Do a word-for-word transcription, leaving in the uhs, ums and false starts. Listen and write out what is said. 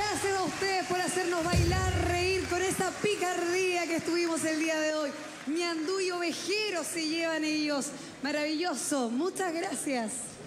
gracias a ustedes por hacernos bailar, reír con esa picardía que estuvimos el día de hoy. Ñandú y ovejero se llevan ellos. Maravilloso. Muchas gracias.